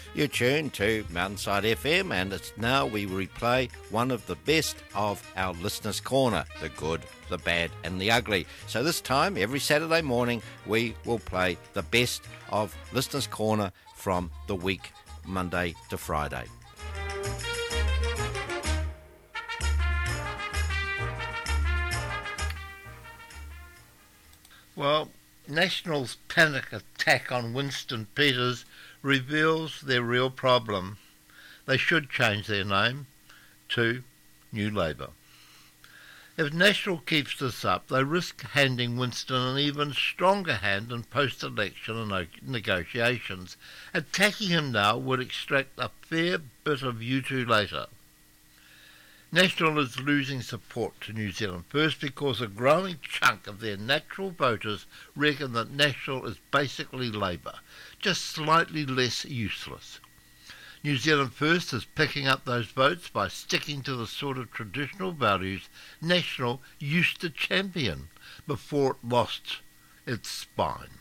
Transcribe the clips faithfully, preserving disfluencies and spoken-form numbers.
You tune to Mountainside F M, and it's now we replay one of the best of our Listeners' Corner, the good, the bad and the ugly. So this time, every Saturday morning, we will play the best of Listeners' Corner from the week, Monday to Friday. Well, National's panic attack on Winston Peters reveals their real problem. They should change their name to New Labour. If National keeps this up, they risk handing Winston an even stronger hand in post-election negotiations. Attacking him now would extract a fair bit of U two later. National is losing support to New Zealand First because a growing chunk of their natural voters reckon that National is basically Labour, just slightly less useless. New Zealand First is picking up those votes by sticking to the sort of traditional values National used to champion before it lost its spine.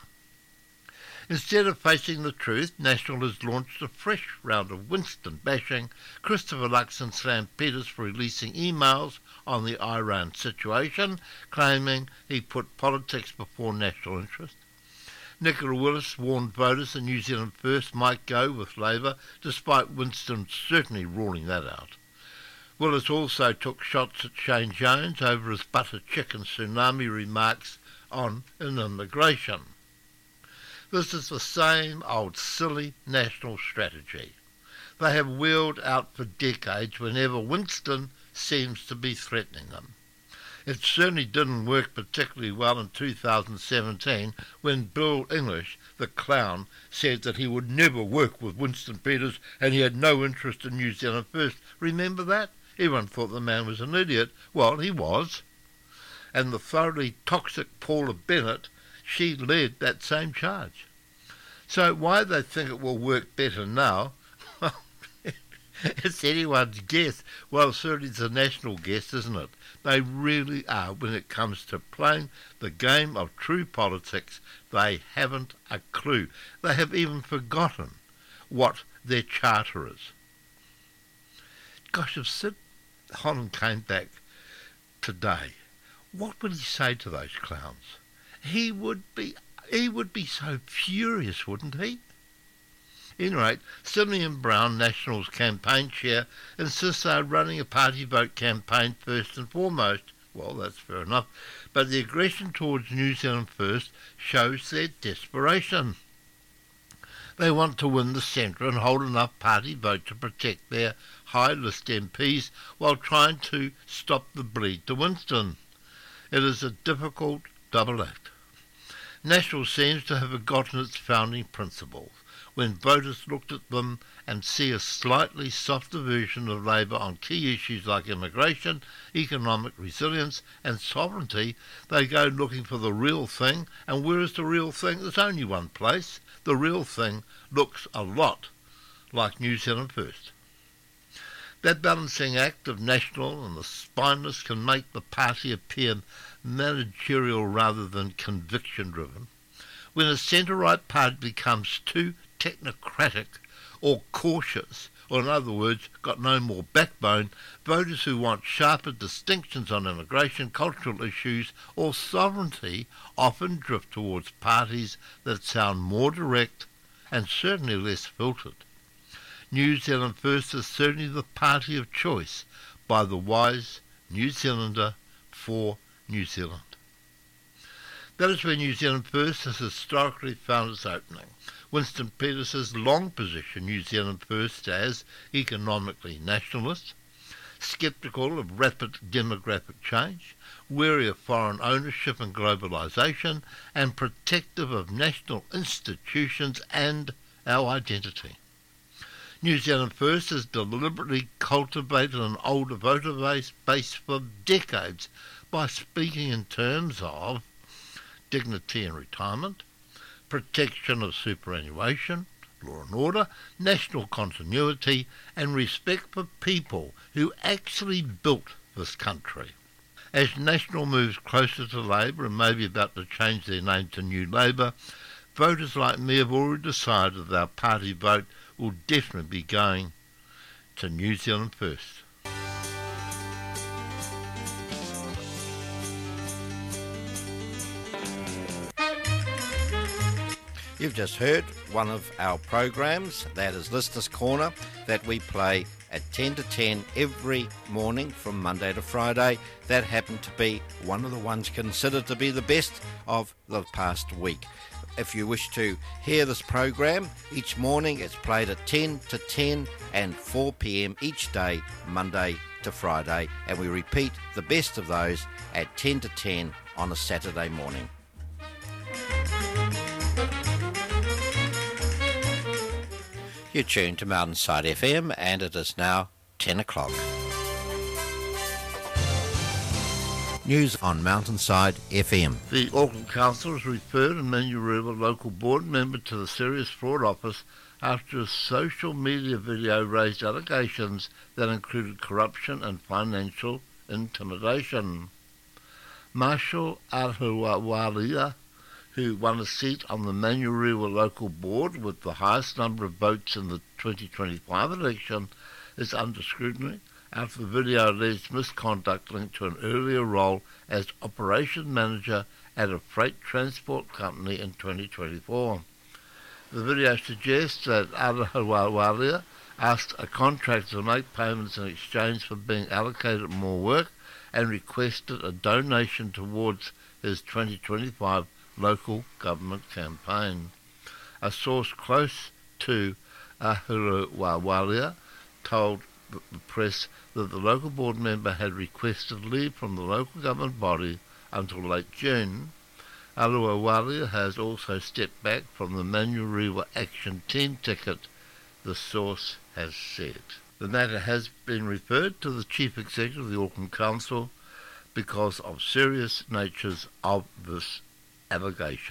Instead of facing the truth, National has launched a fresh round of Winston bashing. Christopher Luxon slammed Peters for releasing emails on the Iran situation, claiming he put politics before national interest. Nicola Willis warned voters that New Zealand First might go with Labour, despite Winston certainly ruling that out. Willis also took shots at Shane Jones over his butter chicken tsunami remarks on immigration. This is the same old silly national strategy they have wheeled out for decades whenever Winston seems to be threatening them. It certainly didn't work particularly well in two thousand seventeen when Bill English, the clown, said that he would never work with Winston Peters and he had no interest in New Zealand First. Remember that? Everyone thought the man was an idiot. Well, he was. And the thoroughly toxic Paula Bennett, she led that same charge. So why they think it will work better now, well, it's anyone's guess. Well, certainly it's a national guess, isn't it? They really are. When it comes to playing the game of true politics, they haven't a clue. They have even forgotten what their charter is. Gosh, if Sid Holland came back today, what would he say to those clowns? He would be he would be so furious, wouldn't he? At any rate, Simeon Brown, National's campaign chair, insists they are running a party vote campaign first and foremost. Well, that's fair enough. But the aggression towards New Zealand First shows their desperation. They want to win the centre and hold enough party vote to protect their high-list M Ps while trying to stop the bleed to Winston. It is a difficult double act. National seems to have forgotten its founding principles when voters looked at them and see a slightly softer version of Labour on key issues like immigration, economic resilience and sovereignty. They go looking for the real thing, and where is the real thing? There's only one place. The real thing looks a lot like New Zealand First. That balancing act of National and the spineless can make the party appear managerial rather than conviction-driven. When a centre-right party becomes too technocratic or cautious, or in other words, got no more backbone, voters who want sharper distinctions on immigration, cultural issues or sovereignty often drift towards parties that sound more direct and certainly less filtered. New Zealand First is certainly the party of choice by the wise New Zealander for New Zealand. That is where New Zealand First has historically found its opening. Winston Peters has long positioned New Zealand First as economically nationalist, sceptical of rapid demographic change, wary of foreign ownership and globalisation, and protective of national institutions and our identity. New Zealand First has deliberately cultivated an older voter base, base for decades by speaking in terms of dignity and retirement, protection of superannuation, law and order, national continuity, and respect for people who actually built this country. As National moves closer to Labour and may be about to change their name to New Labour, voters like me have already decided that our party vote will definitely be going to New Zealand First. You've just heard one of our programs, that is Listeners Corner, that we play at ten to ten every morning from Monday to Friday. That happened to be one of the ones considered to be the best of the past week. If you wish to hear this program, each morning it's played at ten to ten and four p.m. each day, Monday to Friday, and we repeat the best of those at ten to ten on a Saturday morning. You're tuned to Mountainside F M, and it is now ten o'clock. News on Mountainside F M. The Auckland Council has referred a Manurewa local board member to the Serious Fraud Office after a social media video raised allegations that included corruption and financial intimidation. Marshall Ahuawalia, who won a seat on the Manurewa local board with the highest number of votes in the twenty twenty-five election, is under scrutiny after the video alleged misconduct linked to an earlier role as operation manager at a freight transport company in twenty twenty-four. The video suggests that Ahuawalia asked a contractor to make payments in exchange for being allocated more work and requested a donation towards his twenty twenty-five local government campaign. A source close to Ahuawalia told the press that the local board member had requested leave from the local government body until late June. Ahuawalia has also stepped back from the Manurewa Action Team ticket, the source has said. The matter has been referred to the Chief Executive of the Auckland Council because of serious natures of this allegation.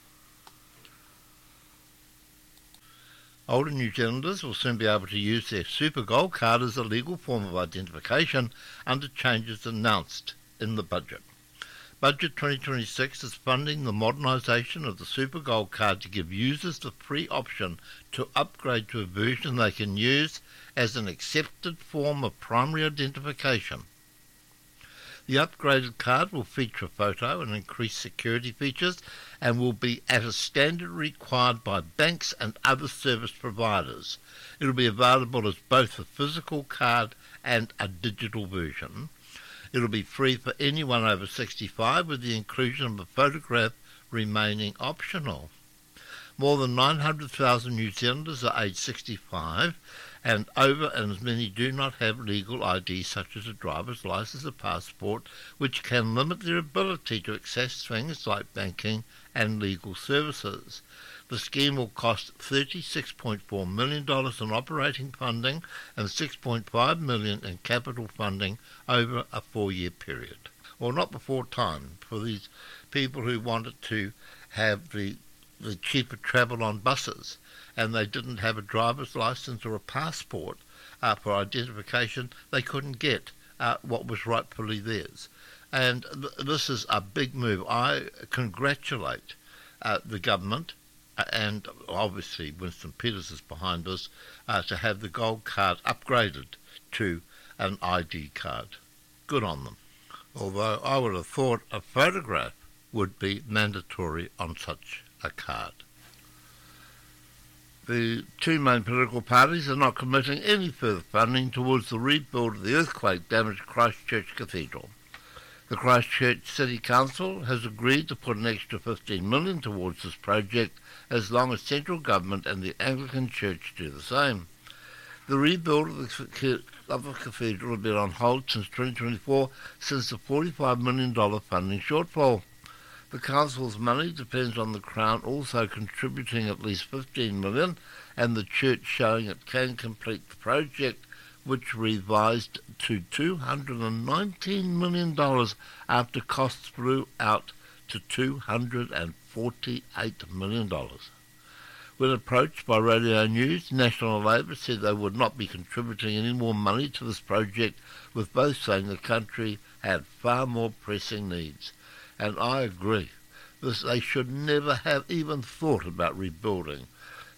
Older New Zealanders will soon be able to use their Super Gold card as a legal form of identification under changes announced in the budget. Budget twenty twenty-six is funding the modernisation of the Super Gold card to give users the free option to upgrade to a version they can use as an accepted form of primary identification. The upgraded card will feature a photo and increased security features and will be at a standard required by banks and other service providers. It will be available as both a physical card and a digital version. It will be free for anyone over sixty-five, with the inclusion of a photograph remaining optional. More than nine hundred thousand New Zealanders are aged sixty-five and over, and as many do not have legal I D such as a driver's licence or passport, which can limit their ability to access things like banking and legal services. The scheme will cost thirty-six point four million dollars in operating funding and six point five million dollars in capital funding over a four-year period. Well, not before time for these people who wanted to have the, the cheaper travel on buses, and they didn't have a driver's licence or a passport uh, for identification. They couldn't get uh, what was rightfully theirs. And th- this is a big move. I congratulate uh, the government, uh, and obviously Winston Peters is behind this, uh, to have the gold card upgraded to an I D card. Good on them. Although I would have thought a photograph would be mandatory on such a card. The two main political parties are not committing any further funding towards the rebuild of the earthquake-damaged Christchurch Cathedral. The Christchurch City Council has agreed to put an extra fifteen million dollars towards this project as long as central government and the Anglican Church do the same. The rebuild of the, of the cathedral has been on hold since twenty twenty-four, since the forty-five million dollars funding shortfall. The council's money depends on the Crown also contributing at least fifteen million dollars and the church showing it can complete the project, which revised to two hundred nineteen million dollars after costs flew out to two hundred forty-eight million dollars. When approached by Radio News, National Labour said they would not be contributing any more money to this project, with both saying the country had far more pressing needs. And I agree. This, they should never have even thought about rebuilding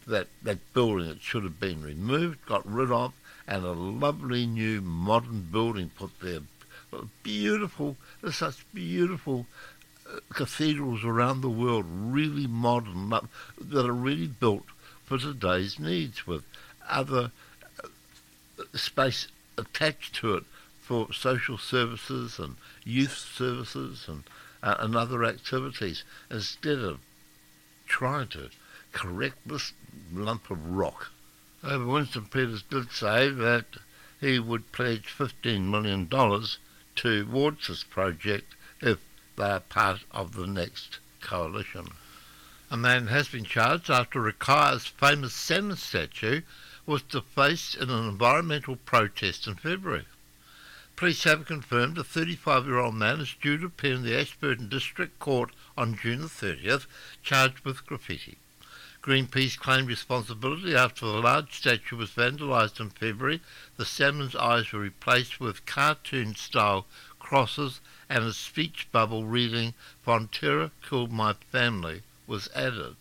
that, that building that should have been removed, got rid of, and a lovely new modern building put there. Beautiful, there's such beautiful uh, cathedrals around the world, really modern, that are really built for today's needs, with other uh, space attached to it for social services and youth services and, uh, and other activities, instead of trying to correct this lump of rock. Uh, Winston Peters did say that he would pledge fifteen million dollars towards this project if they are part of the next coalition. A man has been charged after Rakaya's famous salmon statue was defaced in an environmental protest in February. Police have confirmed a thirty-five-year-old man is due to appear in the Ashburton District Court on June the thirtieth, charged with graffiti. Greenpeace claimed responsibility after the large statue was vandalised in February. The salmon's eyes were replaced with cartoon-style crosses, and a speech bubble reading, "Fonterra killed my family," was added.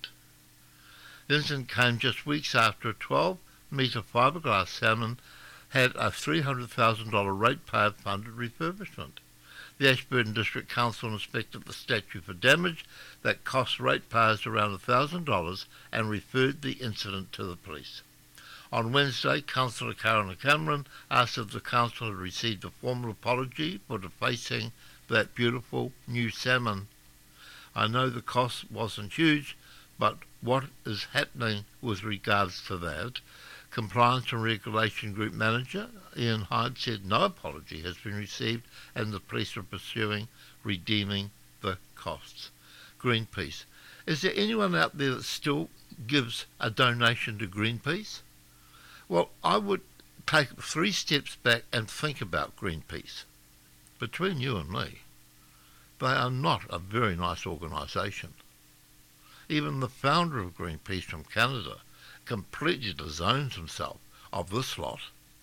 The incident came just weeks after a twelve-metre fiberglass salmon had a three hundred thousand dollars ratepayer-funded refurbishment. The Ashburton District Council inspected the statue for damage that cost ratepayers around one thousand dollars and referred the incident to the police. On Wednesday, Councillor Karen Cameron asked if the council had received a formal apology for defacing that beautiful new salmon. "I know the cost wasn't huge, but what is happening with regards to that?" Compliance and Regulation Group Manager Ian Hyde said no apology has been received and the police are pursuing redeeming the costs. Greenpeace. Is there anyone out there that still gives a donation to Greenpeace? Well, I would take three steps back and think about Greenpeace. Between you and me, they are not a very nice organisation. Even the founder of Greenpeace from Canada completely disowns himself of this lot.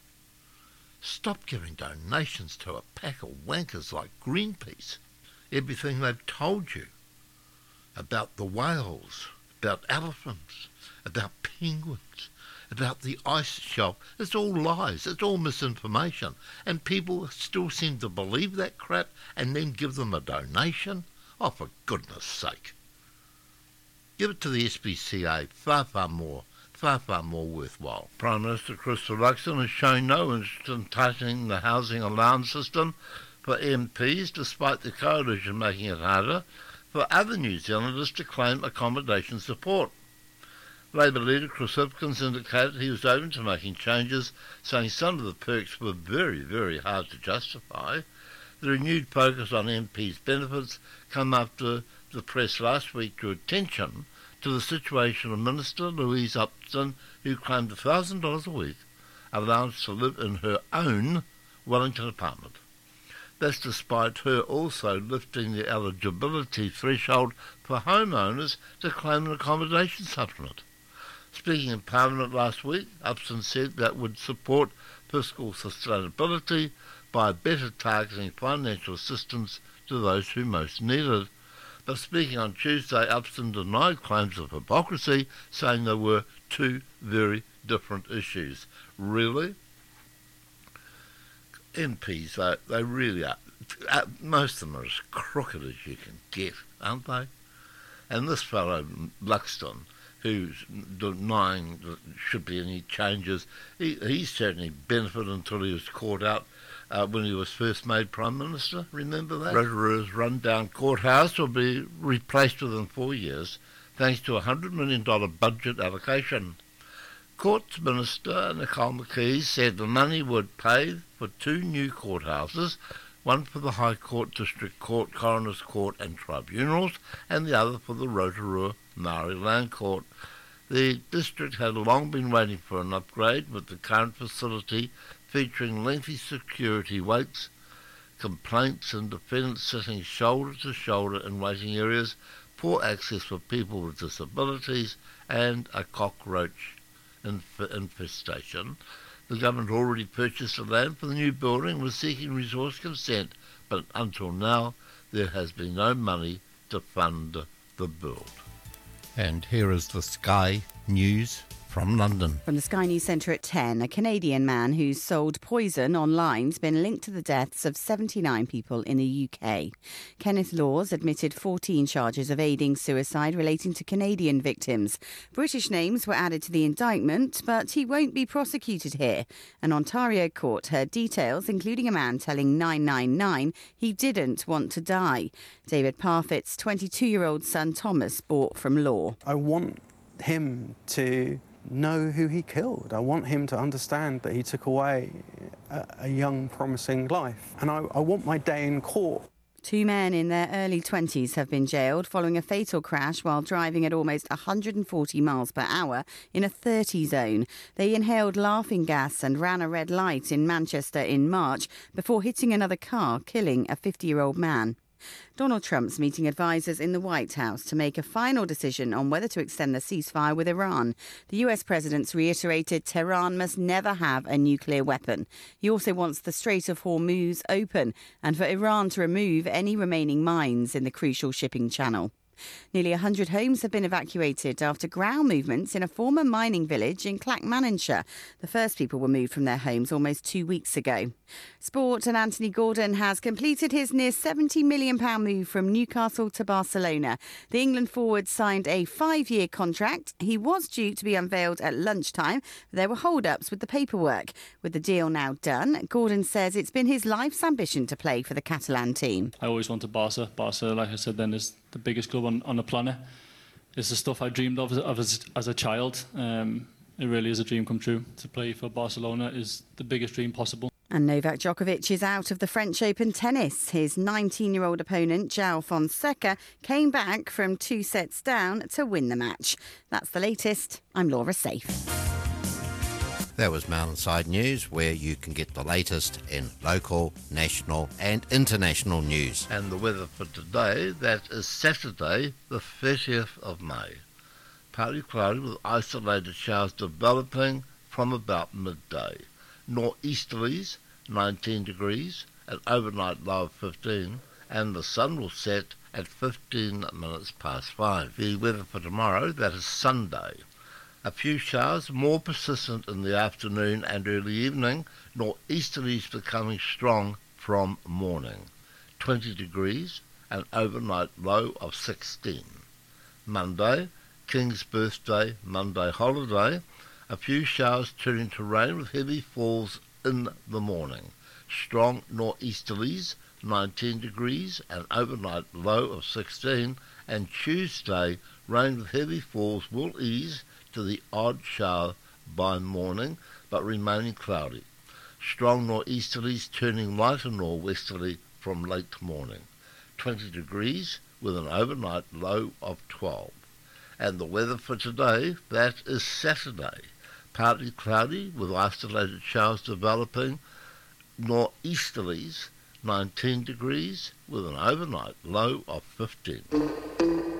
Stop giving donations to a pack of wankers like Greenpeace. Everything they've told you about the whales, about elephants, about penguins, about the ice shelf, it's all lies, it's all misinformation, and people still seem to believe that crap and then give them a donation? Oh, for goodness sake. Give it to the S P C A, far, far more. far, far more worthwhile. Prime Minister Crystal Luxon has shown no interest in tightening the housing allowance system for M Ps, despite the coalition making it harder for other New Zealanders to claim accommodation support. Labour leader Chris Hipkins indicated he was open to making changes, saying some of the perks were very, very hard to justify. The renewed focus on M Ps' benefits come after the press last week drew attention to the situation of Minister Louise Upton, who claimed one thousand dollars a week allowance to live in her own Wellington apartment. That's despite her also lifting the eligibility threshold for homeowners to claim an accommodation supplement. Speaking in Parliament last week, Upton said that would support fiscal sustainability by better targeting financial assistance to those who most need it. But speaking on Tuesday, Upton denied claims of hypocrisy, saying there were two very different issues. Really? M Ps, they, they really are. Most of them are as crooked as you can get, aren't they? And this fellow, Luxton, who's denying that there should be any changes, he, he certainly benefited until he was caught out Uh, when he was first made Prime Minister. Remember that? Rotorua's run-down courthouse will be replaced within four years thanks to a one hundred million dollars budget allocation. Courts Minister Nicole McKee said the money would pay for two new courthouses, one for the High Court, District Court, Coroner's Court and Tribunals, and the other for the Rotorua Maori Land Court. The district had long been waiting for an upgrade, with the current facility featuring lengthy security waits, complaints and defendants sitting shoulder to shoulder in waiting areas, poor access for people with disabilities, and a cockroach inf- infestation. The government already purchased the land for the new building and was seeking resource consent, but until now there has been no money to fund the build. And here is the Sky News from London. From the Sky News Centre at ten, a Canadian man who's sold poison online has been linked to the deaths of seventy-nine people in the U K. Kenneth Laws admitted fourteen charges of aiding suicide relating to Canadian victims. British names were added to the indictment, but he won't be prosecuted here. An Ontario court heard details, including a man telling nine nine nine he didn't want to die. David Parfitt's twenty-two-year-old son Thomas bought from Law. I want him to know who he killed. I want him to understand that he took away a, a young, promising life. And I, I want my day in court. Two men in their early twenties have been jailed following a fatal crash while driving at almost one hundred forty miles per hour in a thirty zone. They inhaled laughing gas and ran a red light in Manchester in March before hitting another car, killing a fifty-year-old man. Donald Trump's meeting advisers in the White House to make a final decision on whether to extend the ceasefire with Iran. The U S president's reiterated Tehran must never have a nuclear weapon. He also wants the Strait of Hormuz open and for Iran to remove any remaining mines in the crucial shipping channel. Nearly one hundred homes have been evacuated after ground movements in a former mining village in Clackmannanshire. The first people were moved from their homes almost two weeks ago. Sport, and Anthony Gordon has completed his near seventy million pounds move from Newcastle to Barcelona. The England forward signed a five-year contract. He was due to be unveiled at lunchtime, but there were hold-ups with the paperwork. With the deal now done, Gordon says it's been his life's ambition to play for the Catalan team. I always wanted Barca. Barca, like I said then, is the biggest club on, on the planet. It's the stuff I dreamed of, of as, as a child. Um, it really is a dream come true. To play for Barcelona is the biggest dream possible. And Novak Djokovic is out of the French Open tennis. His nineteen-year-old opponent, João Fonseca, came back from two sets down to win the match. That's the latest. I'm Laura Safe. That was Mountainside News, where you can get the latest in local, national and international news. And the weather for today, that is Saturday, the thirtieth of May. Partly cloudy with isolated showers developing from about midday. Northeasterlies, nineteen degrees, an overnight low of fifteen, and the sun will set at fifteen minutes past five. The weather for tomorrow, that is Sunday. A few showers, more persistent in the afternoon and early evening, northeasterlies becoming strong from morning. twenty degrees, an overnight low of sixteen. Monday, King's birthday, Monday holiday, a few showers turning to rain with heavy falls in the morning. Strong northeasterlies, nineteen degrees, an overnight low of sixteen, and Tuesday, rain with heavy falls will ease to the odd shower by morning, but remaining cloudy. Strong northeasterlies turning lighter norwesterly from late morning. twenty degrees with an overnight low of twelve. And the weather for today, that is Saturday. Partly cloudy with isolated showers developing. Northeasterlies, nineteen degrees with an overnight low of fifteen.